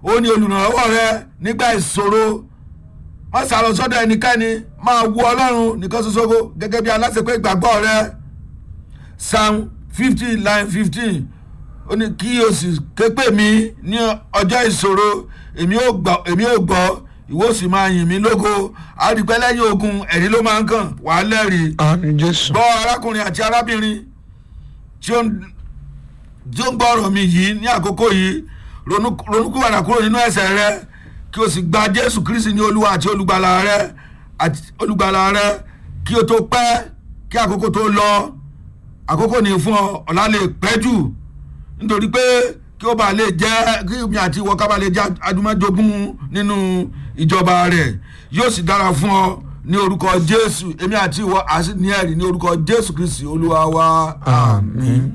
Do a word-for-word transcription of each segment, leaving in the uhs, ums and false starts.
ó ní olùrànlọ́wọ́ rẹ nígbà ìṣòro. Má sàlọ sọ́dọ̀ ẹnikẹ́ni, máa wo Ọlọ́run nìkan ṣoṣo gẹ́gẹ́ bí aláṣepé ìgbàgbọ́ rẹ. Psalm fifty line fifteen ó ní kí o sì ké pè mí ní ọjọ́ ìṣòro, èmi ò gbọ́ èmi ò gbọ́ ìwọ sì máa yìn mí lógo. Àdìpẹ́ lẹ́yìn ogun ẹ̀rí ló máa ń kàn wá lẹ́rìí. Àmín Jésù. Gbọ́ arákùnrin àti arábìnrin tí ó ń gbọ́ ọ̀rọ̀ mi yìí ní àkókò yìí, ronúkúwàdà kúrò nínú ẹ̀ṣẹ̀ rẹ kí o sì gba Jésù Kristi ní Olúwa àti olùgbàlà rẹ àti olùgbàlà rẹ kí o tó pẹ́, kí àkókò tó lọ. Àkókò ní fún ọ, ọ̀la lè pẹ́ jù, nítorí pé kí ó bá lè jẹ́ kí mi àti ìwọ ká bá lè jẹ́ adúmọ̀jogún nínú ìjọba rẹ̀. Yóò sì dára fún ọ ní orúkọ Jésù. Èmi àti ìwọ àti ní ẹ̀rí ní orúkọ Jésù Kristi Olúwa wa. Àmín.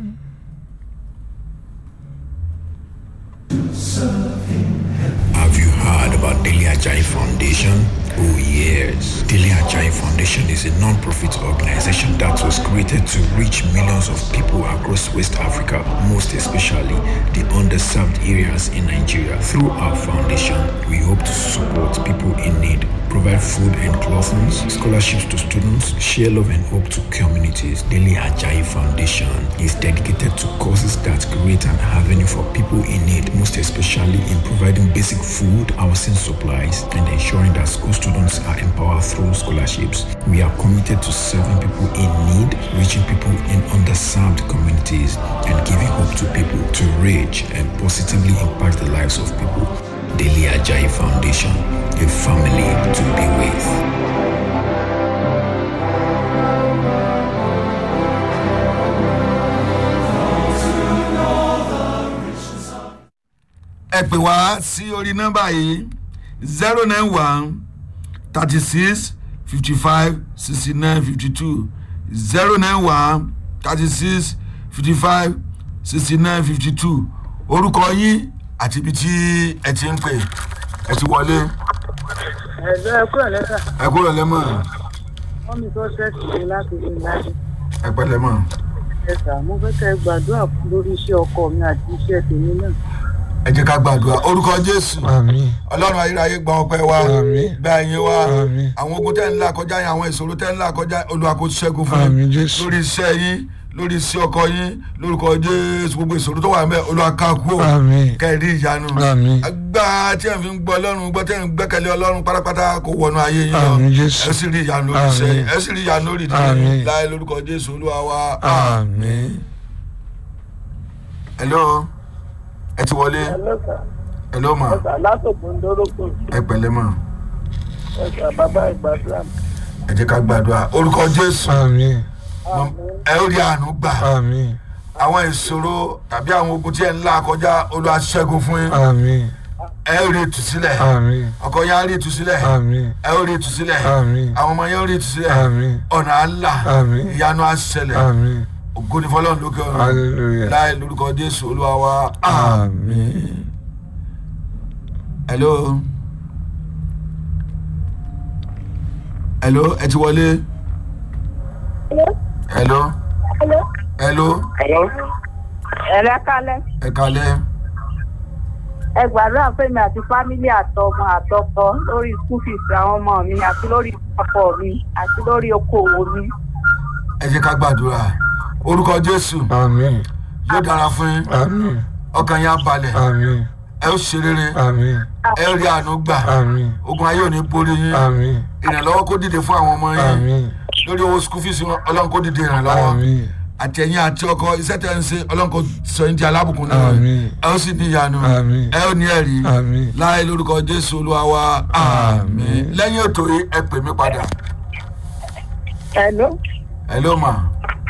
Have you heard about Daily Ajayi Foundation? Oh yes. Daily Ajayi Foundation is a non-profit organization that was created to reach millions of people across West Africa, most especially the underserved areas in Nigeria. Through our foundation, we hope to support people in need, provide food and clothing, scholarships to students, share love and hope to communities. Daily Ajayi Foundation is dedicated to causes that create an avenue for people in need, most especially in providing basic food, housing supplies, and ensuring that school students are empowered through scholarships. We are committed to serving people in need, reaching people in underserved communities, and giving hope to people to reach and positively impact the lives of people. Daily Ajayi Foundation, a family to be with. Ẹ pè wá sí orí nọ́mbà yìí zero nine one thirty six fifty five sixty nine fifty two zero nine one thirty six fifty five sixty nine fifty two. Orúkọ yín àti ibi tí ẹ ti ń pè ẹ ti wọlé. Ẹ̀jẹ̀ ẹ kúrò lẹ́sà. Ẹ kúrò lẹ́mọ̀. Wọ́n mi tó tẹ́sí mi láti fi láti. Ẹ pẹ́ lẹ́mọ̀. Ẹ̀sà mo fẹ́ kẹ́ gbàdúrà lórí iṣẹ́ ọkọ mi àti iṣẹ́ tèmi náà. Ẹ jẹ́ ká gbàdúrà orúkọ Jésù. Àmín. Ọlọ́run ayérayé gba ọpẹ́ wa. Àmín. Bá yín wá. Àmín. Àwọn ogun tẹ́ ń là kọjá yín, àwọn ìṣòro tẹ́ ń là kọjá, Olúwa kó ṣẹ́gun fún yín. Àmín Jésù. Lórí iṣẹ́ yín, lórí iṣẹ́ ọkọ yín, lórúkọ Jésù gbogbo ìṣòro tó wà ńbẹ̀ Olúwa ká kúrò. Àmín. Kẹ́rì ìyanu. Àmín. Agbára tí ẹ̀ fi ń gbọ́ Ọlọ́run gbọ́ tẹ́ ń gbẹ́kẹ̀lé Ọlọ́run pátápátá kó wọnú ayé yín lọ. Àmín Jésù. Ẹ sì rí ìyanu lórí iṣẹ́ yín. Ẹ sì rí ìyanu lórí ìdílé Àmín. yín. Láì lórúkọ Jésù Olúwa wa. Àmín. Hello. Ẹ ti wọlé. Hello ma. Ẹ̀sà látòkùn dórókùn. Ẹ pẹ̀lẹ́ ma. Ẹ̀sà bàbá ìgbàdúrà. Ẹ jẹ́ ká gbàdúrà orúkọ Jésù. Àmín. Ẹ ó rí àánú gbà. Àmín. Àwọn ìṣòro tàbí àwọn ogun tí ẹ ń là kọjá Olúwa ṣẹ́gun fún yín. Àmín. Ẹ ó rí ìtúsílẹ̀. Àmín. Ọkọ yín á rí ìtúsílẹ̀. Àmín. Ẹ ó rí ìtúsílẹ̀. Àmín. Àwọn ọmọ yín ó rí ìtúsílẹ̀. Àmín. Ọ̀nà á là. Àmín. Ìyanu á ṣẹlẹ̀. Àmín. Ògo ni fọ́lọ́run lókè ọ̀run. Hallelujah. Láì lórúkọ Jésù Olúwa wa. Àmín. Hello. Hello, ẹ ti wọlé. Hello. Hello. Hello. Hello. Hello. Ẹ̀rẹ́ kálẹ̀. Ẹ kálẹ́. Ẹ gbàdúrà fún mi àti fámílì àtọmọ àtọkọ lórí school fees àwọn ọmọ mi àti lórí ọkọ mi àti lórí okòwò mi. Ẹ jẹ́ ká gbàdúrà. Orúkọ Jésù. Àmín. Yóò dára fún yín. Àmín. Ọkàn yín á balẹ̀. Àmín. Ẹ ó ṣe rere. Àmín. Ẹ ó rí àánú gbà. Àmín. Ogun ayé ò ní borí yín. Àmín. Ìrànlọ́wọ́ kó dìde fún àwọn ọmọ yín. Àmín. Lórí owó school fees wọn, Ọlọ́run kó dìde ìrànlọ́wọ́. Àmín. Àti ẹ̀yin àti ọkọ iṣẹ́ tẹ́ ń ṣe Ọlọ́run kó sọ yín di alábùkún náà. Àmín. Ẹ ó sì ní ìyanu. Àmín. Ẹ ó ní ẹ̀rí. Àmín. Láì lórúkọ Jésù Olúwa wa. Àmín. Lẹ́yìn ètò yìí ẹ pè mí padà. Hello. Hello ma.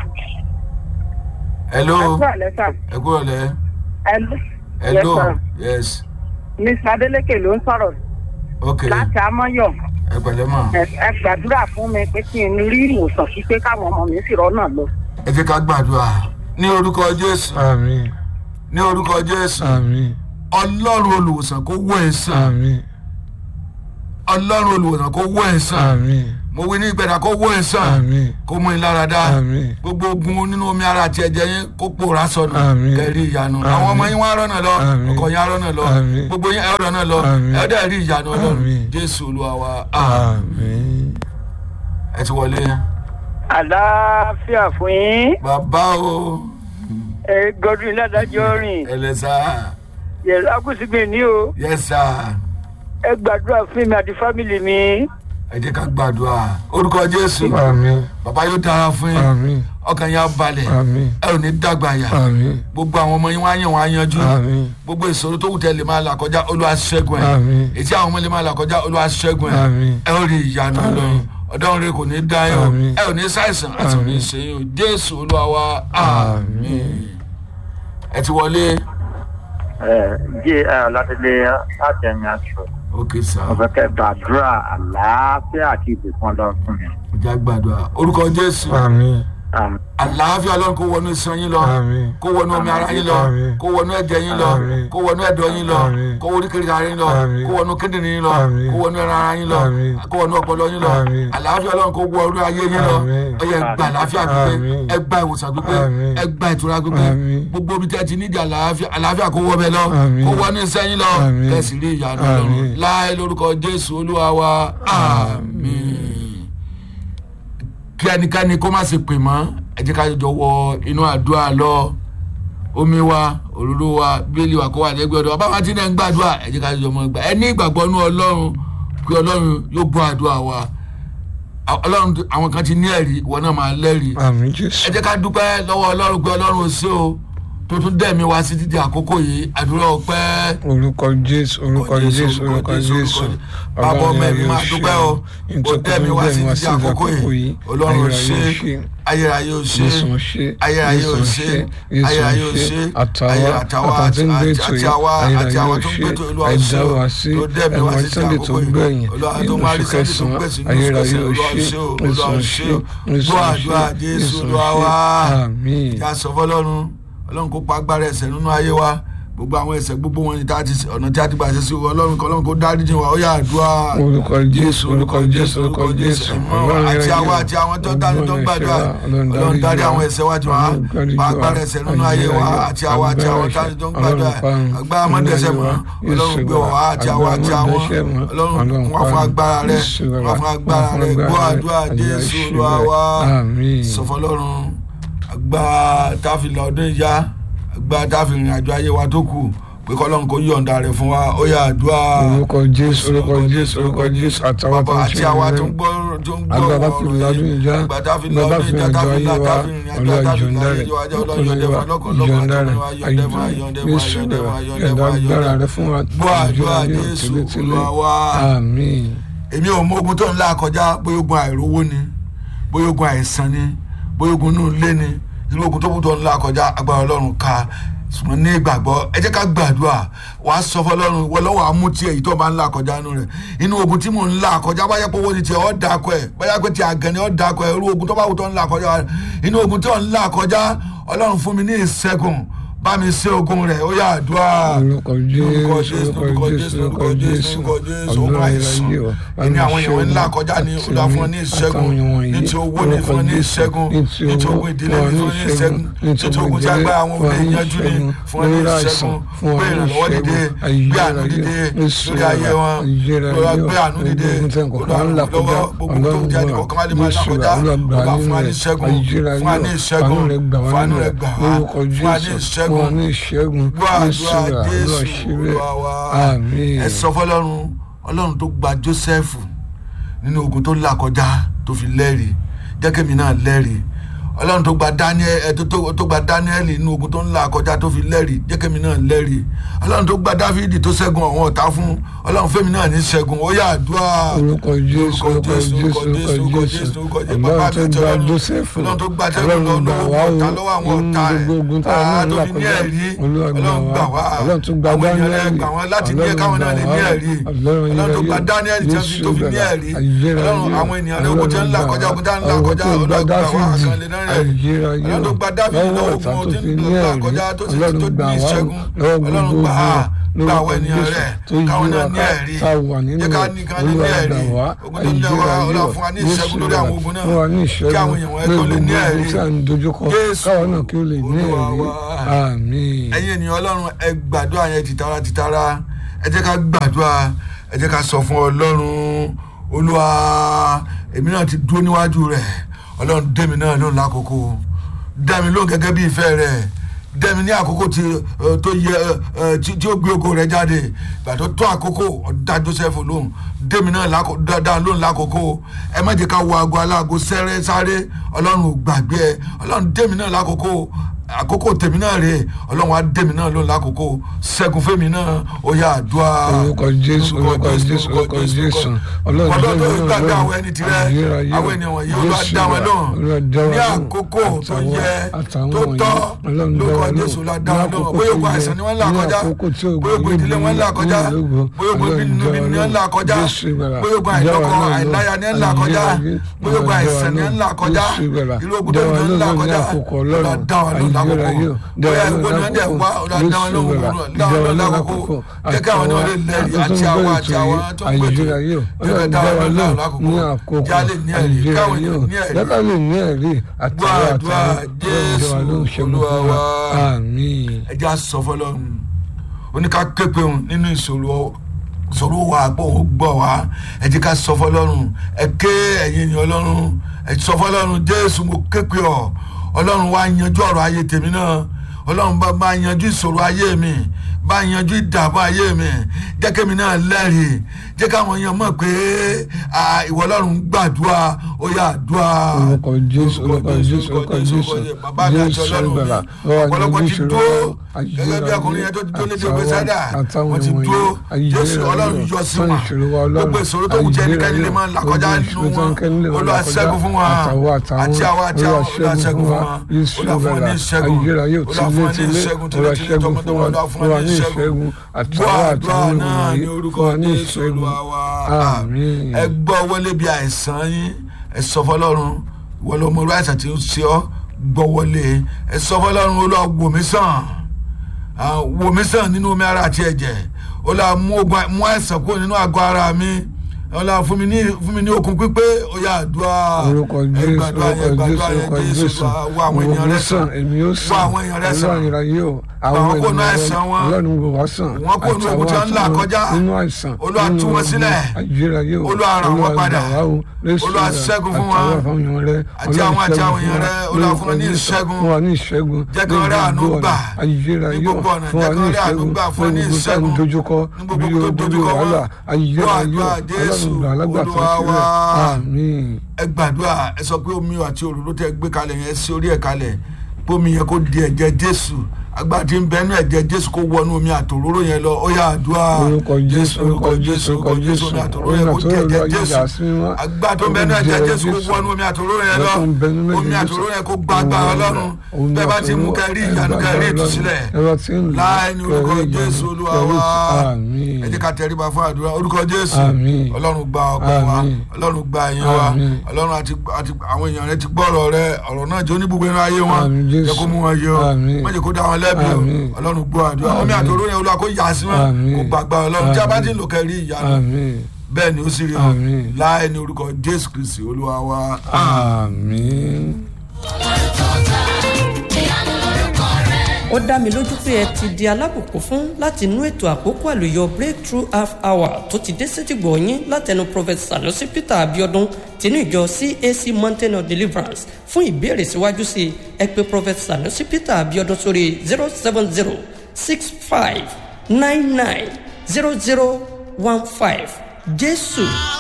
Hello. Ẹ kúrò lẹ́sà. Ẹ kúrò lẹ́. Hello. Hello. Yes, sir. Yes. Miss Adeleke ló ń sọ̀rọ̀ Okay. láti Amọ́yọ̀. Ẹ pẹ̀lẹ́ ma. Ẹ ẹ gbàdúrà fún mi pé kí n rí ìwòsàn sí pé káwọn ọmọ mi sì rọ́nà lọ. Ẹ jẹ́ ká gbàdúrà. Ní orúkọ Jésù. Àmín. Ní orúkọ Jésù. Àmín. Ọlọ́run olùwòsàn kó wò ẹ́ sàn. Àmín. ọlọ́run olùwòsàn kó wó ẹ̀san àmín mo wí ní ìgbẹ̀dà kó wó ẹ̀san àmín kó mú yín lára dá àmín gbogbo ogun nínú omi ara àti ẹ̀jẹ̀ yín kó pòórá sọnù Àmín. kẹrí ìyanu Àmín. àwọn ọmọ yín wá rọ́nà lọ Àmín. ọkọ yín á rọ́nà lọ Àmín. gbogbo yín ẹ rọ́nà lọ Àmín. ẹ dẹ̀ rí ìyanu ọlọ́run Àmín. jésù olúwa wa àmín. àmín. ẹ ti wọlé àlàáfíà fún yín bàbá o ẹ Godwin ládàjọ rìn ẹlẹ́sà yẹ̀rọ akúsígbè ní o yẹ́sà ẹ gbàdúrà fún mi àti fámìlì mi. ẹ jẹ́ ká gbàdúrà orúkọ jésù àmín bàbá yóò dára fún yín àmín ọkàn yín á balẹ̀ àmín ẹ ò ní dàgbà yà àmín gbogbo àwọn ọmọ yín wá yàn wá yanjú àmín gbogbo ìṣòro tó wù tẹ́ lè máa là kọjá olúwa ṣẹ́gun ẹ̀ àmín ètí àwọn ọmọ lè máa là kọjá olúwa ṣẹ́gun ẹ̀ àmín ẹ ó rí ìyanu ọlọ́run ọ̀dọ́run rẹ kò ní dá yín o Àmín. ẹ ò ní ṣàìsàn àti ò ní Àmín. ṣe yín o jésù olúwa wa àmín ẹ ti wọlé ẹ jí ẹ ọlátẹlẹ láti ẹ̀yìn aṣọ ok sir ọfẹ kẹ gbàdúrà àlàáfíà àti ìbùkún Ọlọ́run fún mi. ìjà gbàdúrà orúkọ jésù àmín Àmín. àlàáfíà ọlọ́run kó wọnú iṣan yín lọ àmín kó wọnú omi ara yín lọ Àmín. kó wọnú ẹ̀jẹ̀ yín lọ Àmín. kó wọnú ẹ̀dọ̀ yín lọ Àmín. kó wọnú oríkèéríkèé ara yín lọ Àmín. kó wọnú kíndìnrín yín lọ Àmín. kó wọnú ẹran ara yín lọ Àmín. kó wọnú ọpọlọ yín lọ Àmín. àlàáfíà ọlọ́run kó wọ orí ayé yín lọ Àmín. ó yẹ gba àlàáfíà pípé Àmín. ẹ gba ìwòsàn pípé Àmín. ẹ gba ìtura pípé Àmín. gbogbo ibi tẹ́ ti nídìí àlàáfíà àlàáfíà kó wọ bẹ lọ Àmín. kó wọnú iṣẹ́ yín lọ Àmín. kẹ́sì rí ìyanu ọlọ́run Àmín. láì lórúkọ jésù olúwa wa àmín kí ẹnikẹ́ni kó má ṣe pè mọ́ ẹ jẹ́ ká jọ wọ inú àdúrà lọ omi wa òróró wa bíélì wa kó wà lẹ́gbẹ̀ẹ́ ọ̀dọ̀ bàbá wa ti náà ń gbàdúrà ẹ jẹ́ ká jọ mọ́ gbà ẹ ní ìgbàgbọ́ nú ọlọ́run pé ọlọ́run yóò gbọ́ àdúrà wa ọlọ́run àwọn kan ti ní ẹ̀rí ìwọ náà máa lẹ́rìí àmín ẹ jésù jẹ́ ká dúpẹ́ lọ́wọ́ ọlọ́run pé ọlọ́run ò sí o tó tún dẹ̀mí wa sí títí àkókò yìí àdúrà ọpẹ́ orúkọ jésù orúkọ jésù orúkọ jésù bàbá ọmọ ẹ̀mí máa dúpẹ́ o ó dẹ̀mí wa sí títí àkókò yìí ọlọ́run ò ṣe ayérayé ò ṣe ayérayé ò ṣe ayérayé ò ṣe ayé àtàwa àti àwa àti àwa tó ń gbẹ̀tọ̀ olúwa ò ṣe o tó dẹ̀mí wa sí títí àkókò yìí olúwa tó máa rí sẹ́ni tó ń gbèsè ní ìfẹsẹ̀ olúwa ò ṣe o olúwa ò ṣe o gbọ́ àdúrà jésù olúwa wa ìjà sọ fọlọ́run ọlọ́run kó pa agbára ẹ̀ṣẹ̀ nínú ayé wa gbogbo àwọn ẹ̀ṣẹ̀ gbogbo wọn ni tá a ti ọ̀nà tí a ti gbà ṣe sí ọlọ́run kọ́ ọlọ́run kó dáríjì wa ó yá àdúrà orúkọ jésù orúkọ jésù orúkọ jésù àti àwọn àti àwọn tó dárí tó ń gbàdúrà ọlọ́run dárí àwọn ẹ̀ṣẹ̀ wa jù wá pa agbára ẹ̀ṣẹ̀ nínú ayé wa àti àwọn àti àwọn dárí tó ń gbàdúrà agbára mọ́tẹ́sẹ̀ mọ́ ọlọ́run gbé wa àti àwọn àti àwọn ọlọ́run kún wá fún agbára rẹ wá fún agbára rẹ gbọ́ àdúrà jésù olúwa wa sọfọlọ́run àgbà táfìlà ọdún ìyá àgbà táfìlà ìrìn àjò ayé wa tó kù pé kọ́lọ́run kó yọ̀ǹda rẹ̀ fún wa ó yá àdúrà orúkọ jésù orúkọ jésù orúkọ jésù àtàwọn tó ń àti ṣe àwa tó ń ìrìn gbọ́ tó ń gbọ́ agbára fi lọ́dún ìjà àgbà táfìlà bàbá ọdún fi ìjà àjọ ayé táfìlà wa táfìlà olúwa ìrìn àjò jọ̀ǹda táfìlà rẹ̀ ìjọba olúwa jọ̀ǹda rẹ̀ àyọ̀ǹda yọ̀ǹda agbára rẹ̀ fún wa gbọ́ àdúrà jésù olúwa wa àmín èmi ò mọ ogun tó ń là kọjá bóyá ogun àìrówó ni bóyá ogun àìsàn ni bóyá ogun inú ilé ni inú ogun tó kù tó ń là kọjá agbára ọlọ́run ká ṣùgbọ́n ní ìgbàgbọ́ ẹ jẹ́ ká gbàdúrà wà á sọ fọlọ́run wọ́n lọ́wọ́ àmú tí èyí tó máa ń là kọjá inú rẹ̀ inú ogun tí mò ń là kọjá báyà pé owó ti tiẹ̀ ọ́ dàkọ ẹ̀ báyà pé ti àgàn ni ọ́ dàkọ ẹ̀ irú ogun tó bá wù tó ń là kọjá inú ogun tó ń là kọjá ọlọ́run fún mi ní ìṣẹ́gun bá mi ṣe ogun rẹ̀ ó yá àdúrà orúkọ jésù orúkọ jésù orúkọ jésù ogun àìsàn ìní àwọn èèyàn ńlá kọjá ní olúwa fún ọ ní ìṣẹ́gun ní ti owó ní fún ọ ní ìṣẹ́gun ní ti ogun ìdílé ní fún ọ ní ìṣẹ́gun ní ti ogun tí a gbá àwọn òde yanjú ní fún ọ ní ìṣẹ́gun gbé ìrànlọ́wọ́ dìde gbé àánú dìde lórí ayé wọn lọ́wọ́ gbé àánú dìde lọ́wọ́ gbogbo tó jẹ́ ẹnì kọ̀ọ̀kan wá lè máa lákọjá olúwa fún wa ní ìṣẹ́gun fún wa ní ìṣẹ́gun fún wa ní rẹ̀ gbà wá fún wa ní ìṣẹ́gun wọn ní ìṣẹ́gun ní ìṣúra lọ ṣeré àmín. ẹ sọ fọlọ́run ọlọ́run tó gba Joseph nínú ogun tó là kọjá tó fi lẹ́rìí jẹ́ kémi náà lẹ́rìí ọlọ́run tó gba Daniel ẹ tó gba Daniel nínú ogun tó ń là kọjá tó fi lẹ́rìí jẹ́ kémi náà lẹ́rìí ọlọ́run tó gba David tó ṣẹ́gun àwọn ọ̀tá fún ọlọ́run fẹ́mi náà ní ṣẹ́gun ó yá àdúrà orúkọ jésù orúkọ jésù orúkọ jésù ọlọ́run tó gba Joseph ọlọ́run tó gba Joseph lọ́wọ́ ọ̀tá lọ́wọ́ àwọn ọ̀tá rẹ̀ tó fi ní ẹ̀rí ọlọ́run gbà wá ọlọ́run tó gba àwọn Daniel èèyàn gbà wọ́n láti ní káwọn náà lè ní ẹ̀rí ọlọ́run tó gba Daniel tó fi ní ẹ̀rí ọlọ́run àwọn ènìyàn rẹ̀ ogun tẹ́ ń là kọjá ogun tẹ́ ń là kọjá ọlọ́run gbà wá kan lè náà rẹ̀ ọlọ́run tó gba dábìlì lọ́wọ́ ogun tó ń lọ kọjá tó sì tó ní ìṣẹ́gun ọlọ́run gbà á gba àwọn ènìyàn rẹ̀ káwọn náà ní ẹ̀rí jẹ́ ká ní ká ní ẹ̀rí ogun tó ń lé wa ọlọ́run fún wa ní ìṣẹ́gun lórí àwọn ogun náà kí àwọn èèyàn wọn kó lè ní ẹ̀rí Jésù Olúwa ẹ̀yin ènìyàn ọlọ́run ẹ gbàdúrà yẹn tìtara tìtara ẹ jẹ́ ká gbàdúrà ẹ jẹ́ ká sọ fún ọlọ́run Olúwa èmi náà ti dúró níwájú rẹ̀ ọlọ́run dé mi náà lóhùn lákòókò dá mi lóhùn gẹ́gẹ́ bí ìfẹ́ rẹ̀ dá mi ní àkókò tó yẹ tí ó gbé ògo rẹ̀ jáde ìgbà tó tó àkókò ọ̀dá Joseph lóhùn dé mi náà dá lóhùn lákòókò ẹ má jẹ́ ká wo aago aláago sẹ́rẹ́ sáré ọlọ́run ò gbàgbé ẹ ọlọ́run dé mi náà lákòókò àkókò tèmi náà rè ọlọ́run á dé mi náà lóhùn lákòókò ṣẹ́gun fẹ́mi náà ó yá àdúrà orúkọ Jésù orúkọ Jésù orúkọ Jésù ọlọ́run tó gbàgbé àwọn ẹni tirẹ̀ àwọn ènìyàn wọ̀nyí ó bá dá wọn lóhùn ní àkókò tó yẹ tó tọ́ lórúkọ Jésù la dá wọn lóhùn bóyá ogun àìsàn ni wọ́n là kọjá bóyá ogun ìdílé wọn là kọjá bóyá ogun ìbínú ni wọ́n là kọjá bóyá ogun àìlọ́kọ àìláya ni wọ́n là kọjá bóyá ogun àìsàn ni wọ́n là kọjá irú ogun tó ni wọ́n là kọjá la dá wọn lóhùn lákòókò bóyá ìwé ni wọ́n dẹ̀ wá dá wọn lóhùn lóhùn lákòókò jẹ́ kí àwọn ni wọ́n lè lẹ́rìí àti àwọn àti àwọn tó ń gbèdú jẹ́ dá wọn lóhùn lákòókò jálè ní ẹ̀rí káwọn ènìyàn ní ẹ̀rí lẹ́kàlẹ̀ ní ẹ̀rí àti àwọn àti àwọn Jésù Olúwa wa àmín. ẹ jẹ́ àsọ fọlọ́run oníkà képe òun nínú ìṣòro ìṣòro wa àpò òun gbọ́ wa ẹ jẹ́ ká sọ fọlọ́run ẹ ké ẹ̀yin ènìyàn ọlọ́run ẹ sọ fọlọ́run Jésù mo képe ọ ọlọ́run wá yanjú ọ̀rọ̀ ayé tèmi náà ọlọ́run bá bá yanjú ìṣòro ayé mi bá yanjú ìdààmú ayé mi jẹ́ kémi náà lẹ́rìí jẹ́ káwọn èèyàn mọ̀ pé ìwọ ọlọ́run gbàdúrà ó yá àdúrà orúkọ Jésù orúkọ Jésù orúkọ Jésù bàbá mi àti ọlọ́run mi ọ̀pọ̀lọpọ̀ ti dúró gẹ́gẹ́ bí ọkùnrin yẹn tó ti dúró lédè ògbé sádà wọ́n ti dúró Jésù ọlọ́run yọ sí wọn gbogbo ìṣòro tó wù jẹ́ nìkẹ́ni lè máa là kọjá nínú wọn Olúwa ṣẹ́gun fún wọn àti àwọn àti àwọn Olúwa ṣẹ́gun fún wọn Olúwa fún wọn ní ìṣẹ́gun Olúwa fún wọn ní ìṣẹ́gun tó lè tilẹ̀ tọmọtọmọ Olúwa fún wọn ní ìṣẹ́gun gbọ́ àdúrà náà ní orúkọ Jésù Olúwa wa àmín. ẹ gbọ́ wọlé bí àìsàn yín ẹ sọ fọlọ́run wọlé ọmọ orí àìsàn tí ó ṣe ọ́ gbọ́ wọlé ẹ sọ fọlọ́run Olúwa wò mí sàn wò mí sàn nínú omi ara àti ẹ̀jẹ̀ Olúwa mú àìsàn kúrò nínú àgọ́ ara mi Olúwa fún mi ní fún mi ní okun pípé ó yá àdúrà orúkọ Jésù orúkọ Jésù orúkọ Jésù wọ àwọn èèyàn rẹ sàn wọ àwọn èèyàn rẹ sàn àwọn kò nù àìsàn wọn wọn kò nù ogun tí wọn ń là kọjá Olúwa tú wọn sílẹ̀ Olúwa ràn wọn padà Olúwa ṣẹ́gun fún wọn àti àwọn àti àwọn èèyàn rẹ Olúwa fún wọn ní ìṣẹ́gun jẹ́ kí wọ́n rí àánú gbà ní gbogbo ọ̀nà jẹ́ kí wọ́n rí àánú gbà fún wọn ní ìṣẹ́gun ní gbogbo tó dojúkọ wọn lọ́wọ́ àdúrà Jésù Olúwa wa ẹ gbàdúrà ẹ sọ pé omi àti òróró tẹ gbé kalẹ̀ yẹn sí orí ẹ̀ kalẹ̀ pé omi yẹn kó di ẹ̀jẹ̀ Jésù agbáàdì ń bẹnu ẹ̀jẹ̀ Jésù kó wọnú omi àtòróró yẹn lọ ó yá àdúrà orúkọ Jésù orúkọ Jésù orúkọ Jésù omi àtòróró yẹn kó di ẹ̀jẹ̀ Jésù agbáàdì ń bẹnu ẹ̀jẹ̀ Jésù kó wọnú omi àtòróró yẹn lọ omi àtòróró yẹn kó gba agbára Ọlọ́run bẹ́ẹ̀ bá ti mú kẹrí ìyanu kẹrí ìtúsílẹ̀ láì ní orúkọ Jésù Olúwa wa ẹ jẹ́ ká tẹríba fún àdúrà orúkọ Jésù Ọlọ́run gba ọpẹ́ wa Ọlọ́run gba ìyìn wa Ọlọ́run àti àwọn èèyàn rẹ ti gbọ́ ọ̀rọ̀ rẹ ọ̀rọ̀ náà jẹ́ oníbùgbé inú ayé wọn jẹ́ kó mú wọn yọ má jẹ́ kó dá wọn lẹ́bi o Ọlọ́run gbọ́ àdúrà omi àtòrò yẹn Olúwa kó yà sí wọn kó gbàgbà Ọlọ́run tí a bá ti ń lò kẹrí ìyanu bẹ́ẹ̀ ni ó sì rí o láì ní orúkọ Jésù Kristi Olúwa wa àmín. ó dá mi lójú pé ẹ ti di alábùkún fún láti inú ètò àkókò àlùyọ breakthrough half hour tó ti dé sétìgbọ̀ yín látẹnu prophet Sanusi Peter Abiodun tinú ìjọ C A C Mountain of Deliverance fún ìbéèrè síwájú sí ẹ pè prophet Sanusi Peter Abiodun sórí zero seven zero six five nine nine zero zero one five Jésù